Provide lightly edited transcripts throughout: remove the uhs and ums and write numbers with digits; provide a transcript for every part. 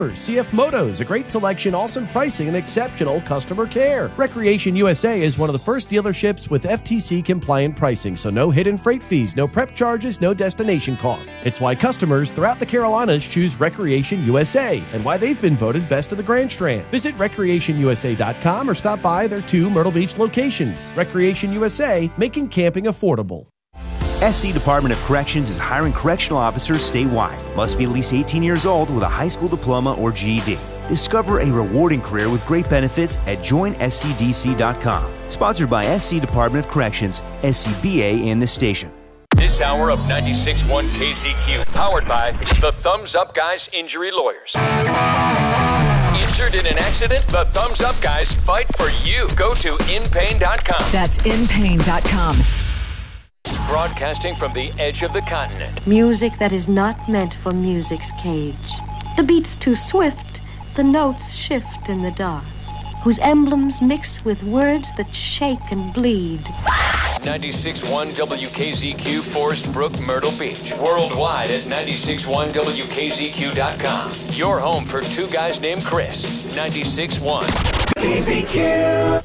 CF Motos, a great selection, awesome pricing, and exceptional customer care. Recreation USA is one of the first dealerships with FTC-compliant pricing, so no hidden freight fees, no prep charges, no destination cost. It's why customers throughout the Carolinas choose Recreation USA and why they've been voted best of the Grand Strand. Visit recreationusa.com or stop by their 2 Myrtle Beach locations. Recreation USA, making camping affordable. SC Department of Corrections is hiring correctional officers statewide. Must be at least 18 years old with a high school diploma or GED. Discover a rewarding career with great benefits at joinscdc.com. Sponsored by SC Department of Corrections, SCBA, and the station. This hour of 96.1 KZQ, powered by the Thumbs Up Guys Injury Lawyers. Injured in an accident? The Thumbs Up Guys fight for you. Go to inpain.com. That's inpain.com. Broadcasting from the edge of the continent. Music that is not meant for music's cage. The beat's too swift, the notes shift in the dark, whose emblems mix with words that shake and bleed. 96.1 WKZQ, Forest Brook, Myrtle Beach. Worldwide at 96.1WKZQ.com. Your home for 2 guys named Chris. 96.1 KZQ.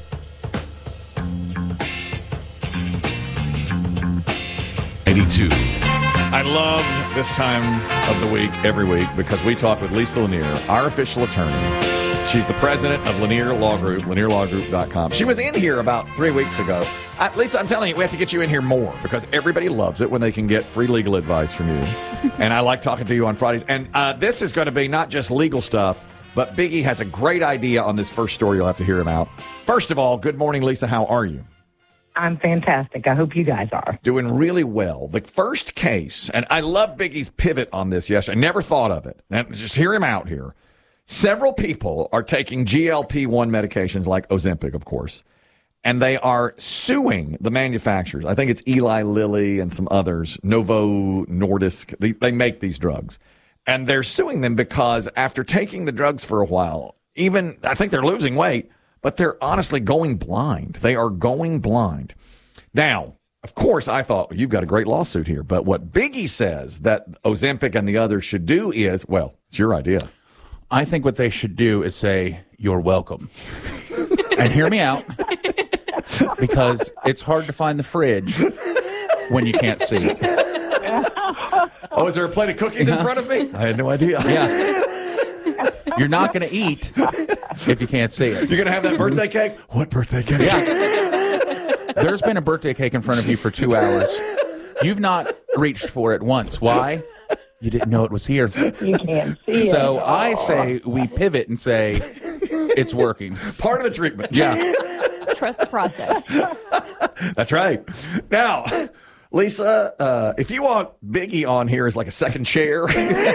I love this time of the week, every week, because we talk with Lisa Lanier, our official attorney. She's the president of Lanier Law Group, lanierlawgroup.com. She was in here about 3 weeks ago. Lisa, I'm telling you, we have to get you in here more because everybody loves it when they can get free legal advice from you. And I like talking to you on Fridays. And this is going to be not just legal stuff, but Biggie has a great idea on this first story. You'll have to hear him out. First of all, good morning, Lisa. How are you? I'm fantastic. I hope you guys are. Doing really well. The first case, and I love Biggie's pivot on this yesterday. I never thought of it. And just hear him out here. Several people are taking GLP-1 medications like Ozempic, of course, and they are suing the manufacturers. I think it's Eli Lilly and some others, Novo Nordisk. They make these drugs. And they're suing them because after taking the drugs for a while, even I think they're losing weight, but they're honestly going blind. They are going blind. Now, of course, I thought, well, you've got a great lawsuit here. But what Biggie says that Ozempic and the others should do is, well, it's your idea. I think what they should do is say, you're welcome. And hear me out, because it's hard to find the fridge when you can't see it. Oh, is there a plate of cookies in front of me? I had no idea. Yeah. You're not going to eat if you can't see it. You're going to have that birthday cake? What birthday cake? Yeah. There's been a birthday cake in front of you for 2 hours. You've not reached for it once. Why? You didn't know it was here. You can't see it. So I say we pivot and say it's working. Part of the treatment. Yeah. Trust the process. That's right. Now, Lisa, if you want Biggie on here as like a second chair,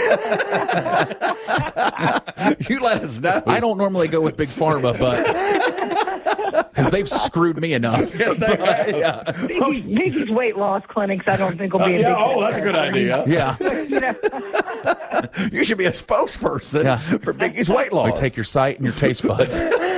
you let us know. I don't normally go with Big Pharma, but because they've screwed me enough. Yes, yeah. Biggie's weight loss clinics, I don't think will be a big that's a good idea. Yeah. You should be a spokesperson for Biggie's weight loss. We take your sight and your taste buds.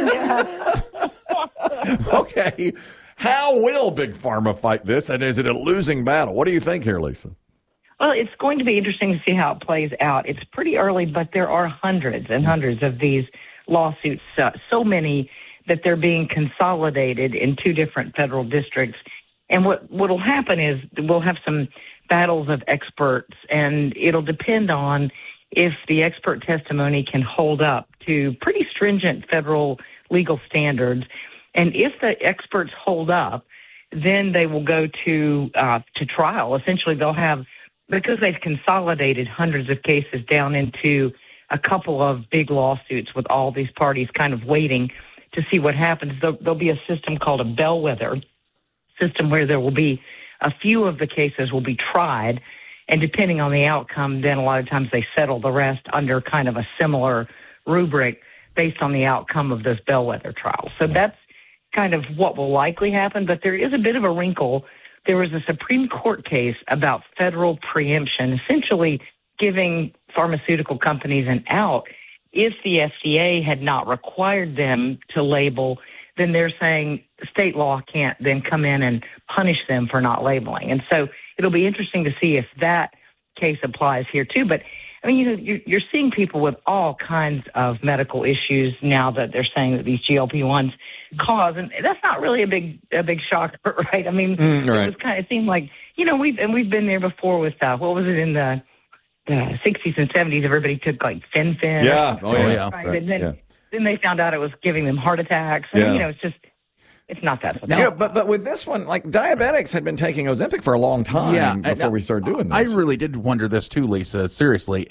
Okay. How will Big Pharma fight this? And is it a losing battle? What do you think here, Lisa? Well, it's going to be interesting to see how it plays out. It's pretty early, but there are hundreds and hundreds of these lawsuits, so many that they're being consolidated in 2 different federal districts. And what will happen is we'll have some battles of experts, and it'll depend on if the expert testimony can hold up to pretty stringent federal legal standards. And if the experts hold up, then they will go to trial. Essentially, they'll have, because they've consolidated hundreds of cases down into a couple of big lawsuits with all these parties kind of waiting to see what happens. There'll be a system called a bellwether system where there will be a few of the cases will be tried, and depending on the outcome, then a lot of times they settle the rest under kind of a similar rubric based on the outcome of those bellwether trials. So that's kind of what will likely happen, but there is a bit of a wrinkle. There was a Supreme Court case about federal preemption, essentially giving pharmaceutical companies an out. If the FDA had not required them to label, then they're saying state law can't then come in and punish them for not labeling. And so it'll be interesting to see if that case applies here too. But I mean, you're seeing people with all kinds of medical issues now that they're saying that these GLP-1s cause, and that's not really a big shocker, right? I mean, it seemed like, we've been there before with what was it in the 60s and 70s? Everybody took like Fen-Phen. Yeah. Right? And then they found out it was giving them heart attacks. And, it's not that simple. Yeah, but with this one, like diabetics had been taking Ozempic for a long time before we started doing this. I really did wonder this too, Lisa. Seriously,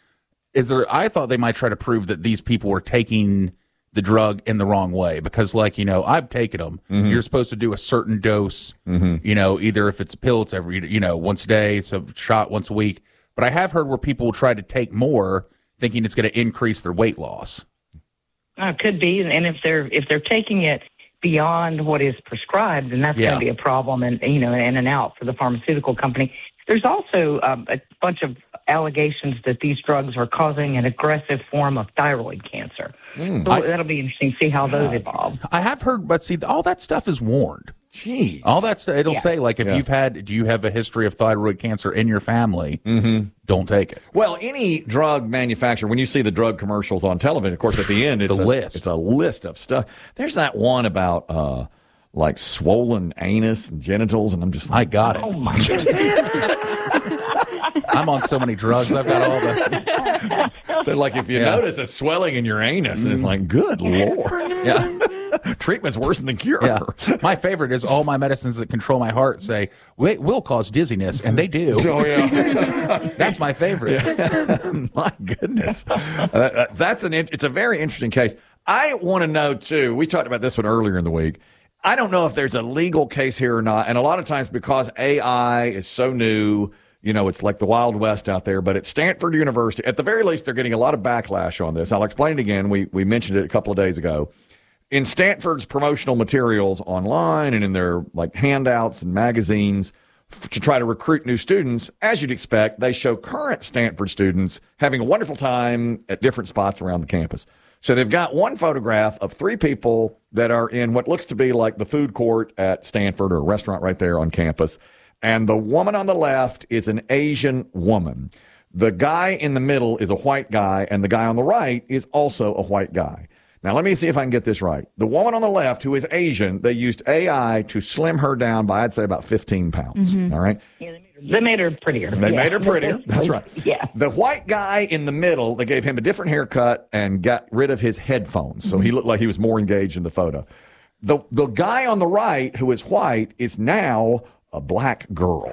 I thought they might try to prove that these people were taking the drug in the wrong way because, I've taken them. Mm-hmm. You're supposed to do a certain dose. Mm-hmm. Either if it's a pill, it's every once a day, so shot once a week. But I have heard where people will try to take more, thinking it's going to increase their weight loss. It could be, and if they're taking it beyond what is prescribed, then that's going to be a problem, and in and out for the pharmaceutical company. There's also a bunch of allegations that these drugs are causing an aggressive form of thyroid cancer. So that'll be interesting to see how those evolve. I have heard, but see, all that stuff is warned. Jeez. All that stuff, it'll say, like, do you have a history of thyroid cancer in your family? Mm-hmm. Don't take it. Well, any drug manufacturer, when you see the drug commercials on television, of course, at the end, it's it's a list of stuff. There's that one about, like, swollen anus and genitals, and I'm just like, I got it. Oh, my goodness. I'm on so many drugs. I've got all the... So, like, if you notice a swelling in your anus, and it's like, good Lord. Yeah. Treatment's worse than the cure. Yeah. My favorite is all my medicines that control my heart say, will cause dizziness, and they do. Oh, yeah. That's my favorite. Yeah. My goodness. It's a very interesting case. I want to know, too, we talked about this one earlier in the week. I don't know if there's a legal case here or not, and a lot of times because AI is so new, it's like the Wild West out there, but at Stanford University, at the very least, they're getting a lot of backlash on this. I'll explain it again. We mentioned it a couple of days ago. In Stanford's promotional materials online and in their like handouts and magazines to try to recruit new students, as you'd expect, they show current Stanford students having a wonderful time at different spots around the campus. So they've got one photograph of 3 people that are in what looks to be like the food court at Stanford or a restaurant right there on campus. And the woman on the left is an Asian woman. The guy in the middle is a white guy, and the guy on the right is also a white guy. Now, let me see if I can get this right. The woman on the left, who is Asian, they used AI to slim her down by, I'd say, about 15 pounds. Mm-hmm. All right? Yeah, they made her prettier. They made her prettier. That's right. Yeah. The white guy in the middle, they gave him a different haircut and got rid of his headphones. So he looked like he was more engaged in the photo. The guy on the right, who is white, is now a black girl.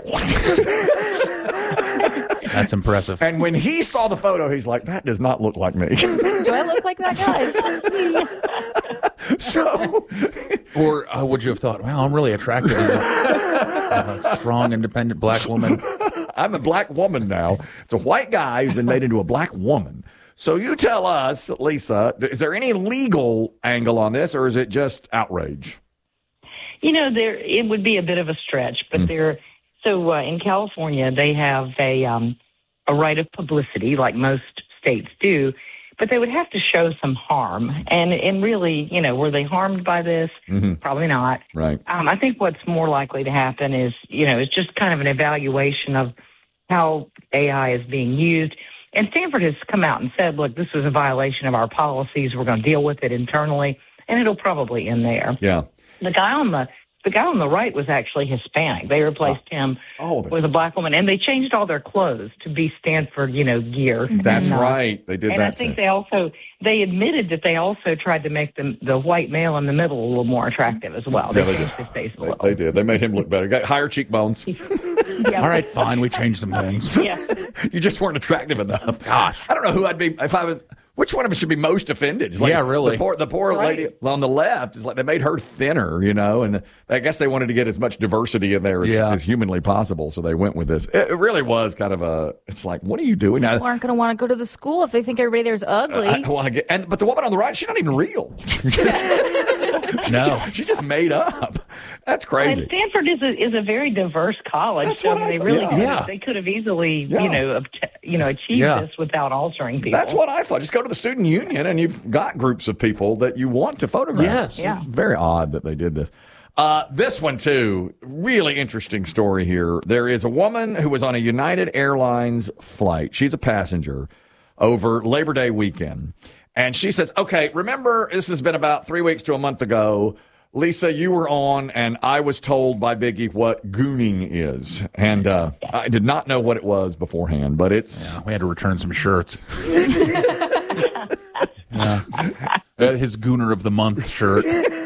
That's impressive. And when he saw the photo, he's like, that does not look like me. Do I look like that, guys? So, or would you have thought, well, I'm really attractive as a strong, independent black woman. I'm a black woman now. It's a white guy who's been made into a black woman. So you tell us, Lisa, is there any legal angle on this, or is it just outrage? It would be a bit of a stretch, but in California, they have a right of publicity, like most states do, but they would have to show some harm. And really, were they harmed by this? Mm-hmm. Probably not. Right. I think what's more likely to happen is, it's just kind of an evaluation of how AI is being used. And Stanford has come out and said, look, this is a violation of our policies. We're going to deal with it internally, and it'll probably end there. Yeah. The guy on the right was actually Hispanic. They replaced him with a black woman, and they changed all their clothes to be Stanford, gear. That's right. They did and that. I think they admitted that they also tried to make the white male in the middle a little more attractive as well. They changed his face a little. They did. They made him look better. Got higher cheekbones. Yeah. All right, fine. We changed some things. Yeah. You just weren't attractive enough. Gosh. I don't know who I'd be if I was. Which one of us should be most offended? It's like really. The poor lady on the left is like they made her thinner, and I guess they wanted to get as much diversity in there as humanly possible, so they went with this. It really was kind of it's like, what are you doing? People aren't going to want to go to the school if they think everybody there's ugly. But the woman on the right, she's not even real. No. She just made up. That's crazy. And Stanford is a very diverse college. That's so what they really they could have easily achieved this without altering people. That's what I thought. Just go to the student union and you've got groups of people that you want to photograph. Yes. Yeah. Very odd that they did this. This one, too, really interesting story here. There is a woman who was on a United Airlines flight. She's a passenger over Labor Day weekend. And she says, okay, remember, this has been about 3 weeks to a month ago. Lisa, you were on, and I was told by Biggie what gooning is. And I did not know what it was beforehand, but it's... Yeah, we had to return some shirts. His Gooner of the Month shirt.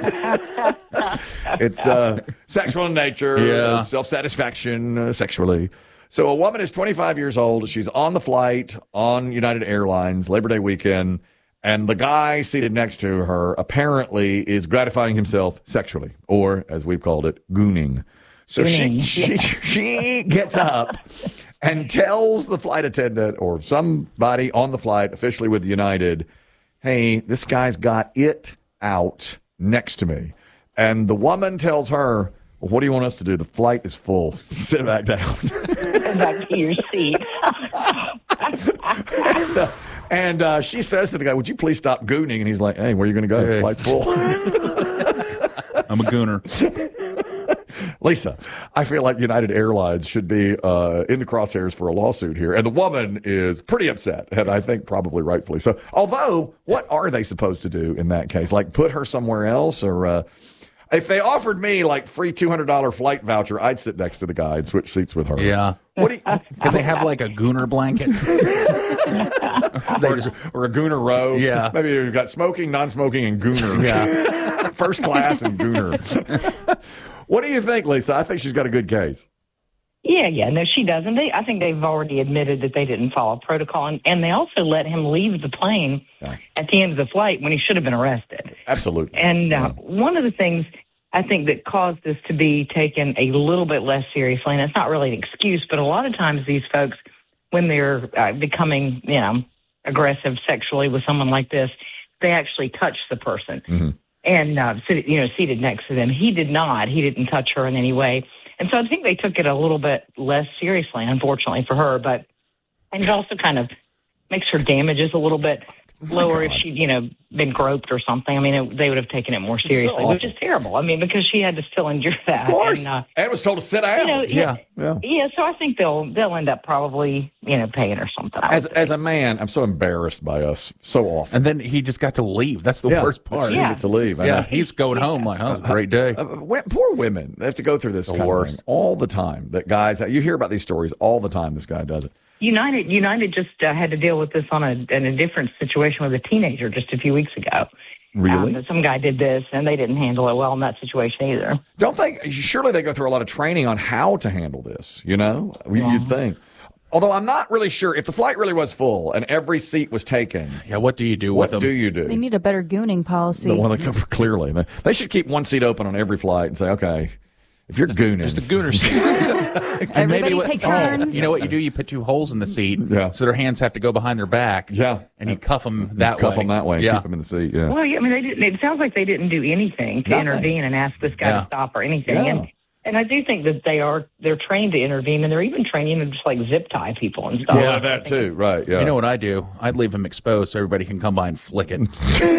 It's sexual in nature, self-satisfaction sexually. So a woman is 25 years old. She's on the flight on United Airlines, Labor Day weekend, and the guy seated next to her apparently is gratifying himself sexually, or as we've called it, gooning. So she gets up and tells the flight attendant or somebody on the flight, officially with United, hey, this guy's got it out next to me. And the woman tells her, well, what do you want us to do? The flight is full. Sit back down. Go back to your seat. And she says to the guy, would you please stop gooning? And he's like, hey, where are you going to go? The flight's full. I'm a gooner. Lisa, I feel like United Airlines should be in the crosshairs for a lawsuit here. And the woman is pretty upset, and I think probably rightfully so. Although, what are they supposed to do in that case? Like put her somewhere else? Or if they offered me like free $200 flight voucher, I'd sit next to the guy and switch seats with her. Yeah. Can they have like a gooner blanket? or a gooner row. Yeah. Maybe you've got smoking, non-smoking, and gooner. Yeah. First class and gooner. What do you think, Lisa? I think she's got a good case. Yeah. No, she doesn't. I think they've already admitted that they didn't follow protocol, and they also let him leave the plane at the end of the flight when he should have been arrested. Absolutely. And one of the things I think that caused this to be taken a little bit less seriously, and it's not really an excuse, but a lot of times these folks, when they're becoming, aggressive sexually with someone like this, they actually touch the person. Mm-hmm. And, seated next to them. He did not. He didn't touch her in any way. And so I think they took it a little bit less seriously, unfortunately for her. And it also kind of makes her damages a little bit lower if she'd, been groped or something. I mean, they would have taken it more seriously, which is terrible. I mean, because she had to still endure that. Of course. And was told to sit down. Yeah, so I think they'll end up probably, paying her something. As a man, I'm so embarrassed by us so often. And then he just got to leave. That's the worst part. He gets to leave. Yeah, he's going home like, oh, it was a great day. Poor women. They have to go through this kind of thing all the time. That guys, you hear about these stories all the time. This guy does it. United just had to deal with this in a different situation with a teenager just a few weeks ago. Really? Some guy did this, and they didn't handle it well in that situation either. Surely they go through a lot of training on how to handle this, You'd think. Although I'm not really sure if the flight really was full and every seat was taken. Yeah, what do you do with them? What do you do? They need a better gooning policy. Clearly. They should keep one seat open on every flight and say, okay, if you're gooning. Just a gooner seat. Everybody take turns. You know what you do? You put two holes in the seat so their hands have to go behind their back. Yeah. And you cuff them that way. Cuff them that way and keep them in the seat, yeah. Well, I mean, they didn't. It sounds like they didn't do anything to intervene and ask this guy to stop or anything. Yeah. And I do think that they're trained to intervene, and they're even training to just like zip tie people and stuff. Yeah, that too, right, yeah. You know what I do? I'd leave them exposed so everybody can come by and flick it.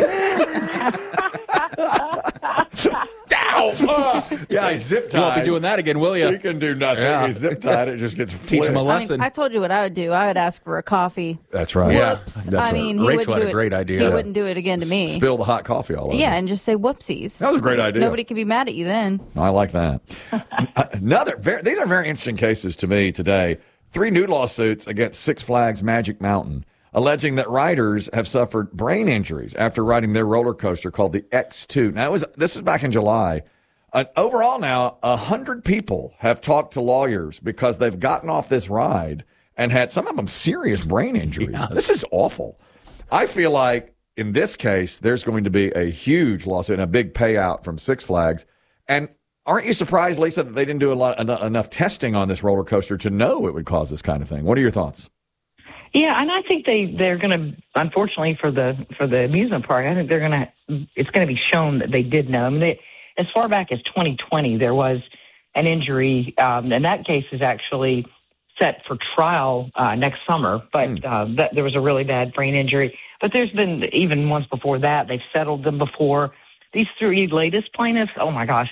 Yeah, he's zip tied. You won't be doing that again, will you? You can do nothing. Yeah. He's zip tied. It just gets flipped. Teach him a lesson. I told you what I would do. I would ask for a coffee. That's right. Whoops. Yeah. That's he Rachel wouldn't had a great idea. He wouldn't do it again to me. Spill the hot coffee all over. Yeah, and just say whoopsies. That was a great idea. Nobody can be mad at you then. I like that. These are very interesting cases to me today. 3 new lawsuits against Six Flags Magic Mountain, alleging that riders have suffered brain injuries after riding their roller coaster called the X2. Now, this was back in July. Overall now, 100 people have talked to lawyers because they've gotten off this ride and had some of them serious brain injuries. Yes. This is awful. I feel like in this case, there's going to be a huge lawsuit and a big payout from Six Flags. And aren't you surprised, Lisa, that they didn't do enough testing on this roller coaster to know it would cause this kind of thing? What are your thoughts? Yeah, and I think they're going to, unfortunately for the amusement park, I think it's going to be shown that they did know. I mean, as far back as 2020, there was an injury, and that case is actually set for trial next summer, but there was a really bad brain injury. But there's been even ones before that. They've settled them before. These 3 latest plaintiffs, oh my gosh,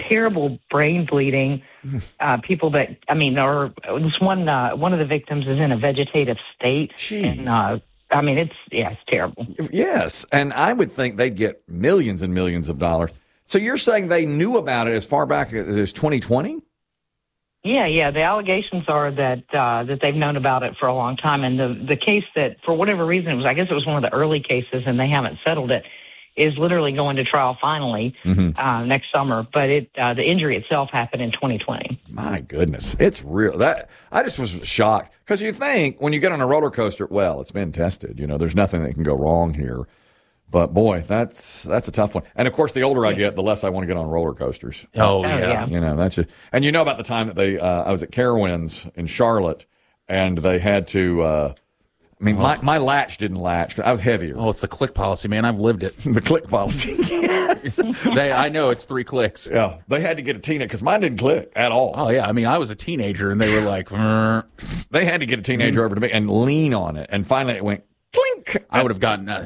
terrible brain bleeding. People that, I mean, this one of the victims is in a vegetative state. Jeez. And, I mean, it's terrible. Yes, and I would think they'd get millions and millions of dollars. So you're saying they knew about it as far back as 2020? Yeah. The allegations are that they've known about it for a long time, and the case that for whatever reason I guess it was one of the early cases, and they haven't settled it, is literally going to trial finally next summer. But the injury itself happened in 2020. My goodness, it's real. That I just was shocked because you think when you get on a roller coaster, well, it's been tested. You know, there's nothing that can go wrong here. But boy, that's a tough one. And of course, the older I get, the less I want to get on roller coasters. Oh yeah. You know, that's just, and you know about the time that I was at Carowinds in Charlotte, and they had to. My latch didn't latch. I was heavier. Oh, it's the click policy, man. I've lived it. The click policy. Yes. I know it's 3 clicks. Yeah, they had to get a teenager because mine didn't click at all. Oh yeah, I mean, I was a teenager, and they were like, they had to get a teenager over to me and lean on it, and finally it went clink. I would have gotten Go.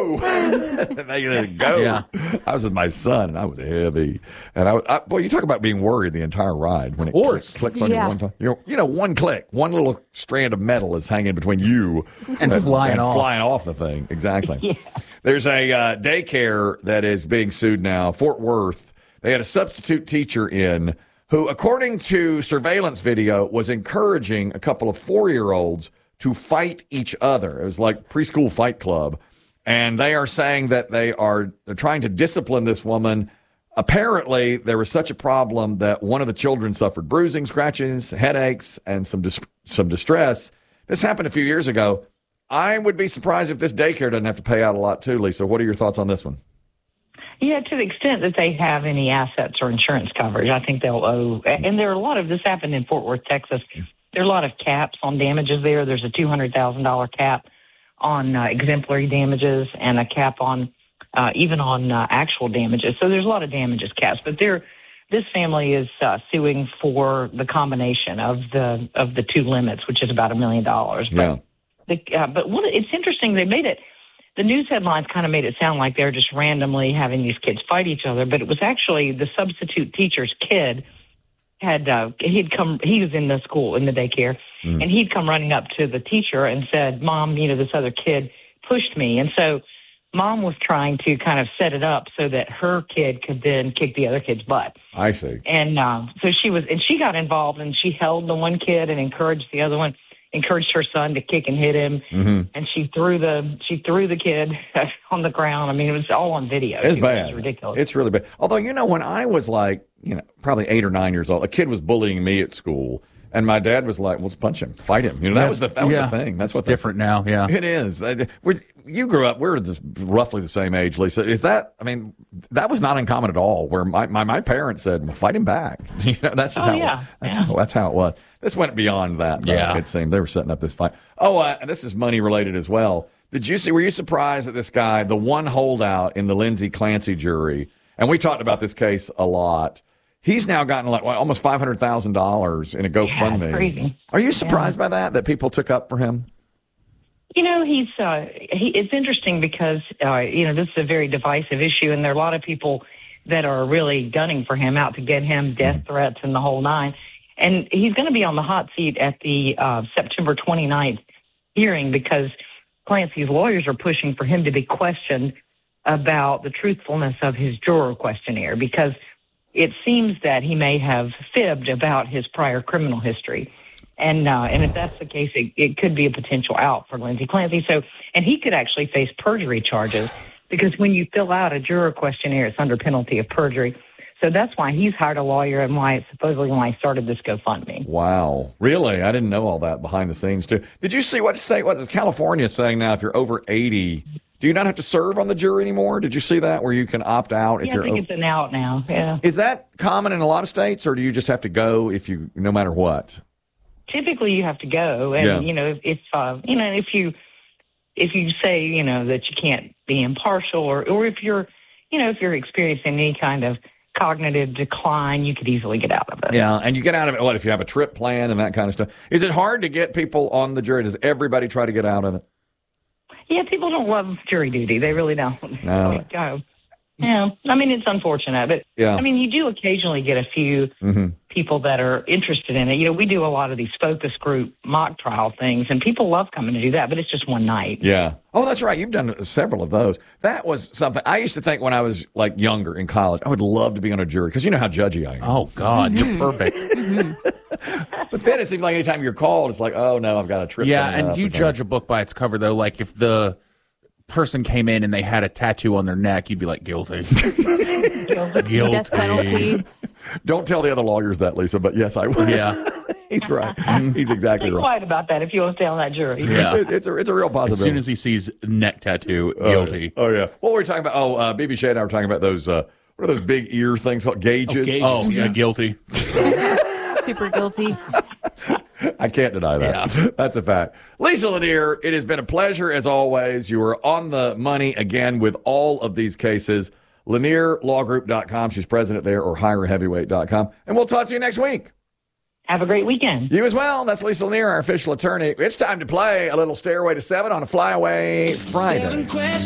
They go. Yeah. I was with my son, and I was heavy, and boy, you talk about being worried the entire ride when it clicks on you one time. You know, one click, one little strand of metal is hanging between you and flying off the thing. Exactly. Yeah. There's a daycare that is being sued now, Fort Worth. They had a substitute teacher in who, according to surveillance video, was encouraging a couple of 4-year-olds to fight each other. It was like preschool fight club. And they are saying that they're trying to discipline this woman. Apparently, there was such a problem that one of the children suffered bruising, scratches, headaches, and some distress. This happened a few years ago. I would be surprised if this daycare doesn't have to pay out a lot too, Lisa. What are your thoughts on this one? Yeah, to the extent that they have any assets or insurance coverage, I think they'll owe. And there are a lot of, this happened in Fort Worth, Texas. There are a lot of caps on damages there. There's a $200,000 cap on exemplary damages and a cap on even on actual damages. So there's a lot of damages caps. But this family is suing for the combination of the two limits, which is about $1 million. Yeah. But it's interesting. They made it. The news headlines kind of made it sound like they're just randomly having these kids fight each other. But it was actually the substitute teacher's kid. He was in the school, in the daycare, and he'd come running up to the teacher and said, "Mom, this other kid pushed me." And so Mom was trying to kind of set it up so that her kid could then kick the other kid's butt. I see. And so she got involved, and she held the one kid and encouraged the other one, encouraged her son to kick and hit him. And she threw the kid on the ground. I mean, it was all on video. It's bad. It was ridiculous. It's really bad. Although, when I was like, probably 8 or 9 years old, a kid was bullying me at school, and my dad was like, "Well, let's punch him, fight him." That was the thing. That's what different now. Yeah, it is. You grew up. We're roughly the same age, Lisa. Is that? I mean, that was not uncommon at all. Where my parents said, well, "Fight him back." That's just that's how it was. This went beyond that. Yeah, it seemed they were setting up this fight. Oh, and this is money related as well. Were you surprised that this guy, the one holdout in the Lindsay Clancy jury, and we talked about this case a lot. He's now gotten almost $500,000 in a GoFundMe. Yeah, crazy. Are you surprised by that people took up for him? It's interesting because this is a very divisive issue, and there are a lot of people that are really gunning for him, out to get him, death threats and the whole nine. And he's going to be on the hot seat at the September 29th hearing because Clancy's lawyers are pushing for him to be questioned about the truthfulness of his juror questionnaire, because it seems that he may have fibbed about his prior criminal history. And if that's the case, it could be a potential out for Lindsay Clancy. So, and he could actually face perjury charges, because when you fill out a juror questionnaire, it's under penalty of perjury. So that's why he's hired a lawyer, and why he started this GoFundMe. Wow. Really? I didn't know all that behind the scenes, too. Did you see what was California saying now, if you're over 80, do you not have to serve on the jury anymore? Did you see that, where you can opt out? I think it's an out now, yeah. Is that common in a lot of states, or do you just have to go no matter what? Typically, you have to go, and if you say that you can't be impartial, or if you're experiencing any kind of cognitive decline, you could easily get out of it. Yeah, and you get out of it, if you have a trip plan and that kind of stuff. Is it hard to get people on the jury? Does everybody try to get out of it? Yeah, people don't love jury duty. They really don't. No. Yeah, I mean, it's unfortunate, but Yeah. I mean, you do occasionally get a few people that are interested in it. You know, we do a lot of these focus group mock trial things, and people love coming to do that, but it's just one night. Yeah. Oh, that's right. You've done several of those. That was something I used to think when I was like younger in college. I would love to be on a jury because you know how judgy I am. Oh, God, you're perfect. But then it seems like anytime you're called, it's like, oh no, I've got a trip. Yeah, coming and up you or judge a book by its cover, though. Like, if the person came in and they had a tattoo on their neck, you'd be like, guilty. Guilty. Death penalty. something. Don't tell the other lawyers that, Lisa, but yes, I will. Yeah. He's right. He's exactly Be right. quiet about that if you want to stay on that jury. Yeah. It's a real As possibility. soon as he sees neck tattoo, guilty. Oh, yeah. What were we talking about? Oh, BB Shea and I were talking about those, what are those big ear things called? Gauges? Oh, yeah, guilty. Super guilty. I can't deny that. Yeah. That's a fact. Lisa Lanier, it has been a pleasure as always. You are on the money again with all of these cases. LanierLawGroup.com. She's president there, or HireAHeavyweight.com. And we'll talk to you next week. Have a great weekend. You as well. That's Lisa Lanier, our official attorney. It's time to play a little Stairway to 7 on a Flyaway Friday.